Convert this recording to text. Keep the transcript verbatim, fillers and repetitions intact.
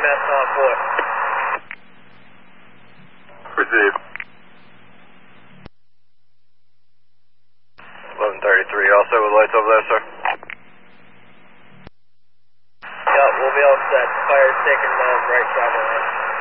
M S on foot. Received. eleven thirty-three, also with lights over there, sir? Yeah, we'll be all set. Fire's taking the right travel lane.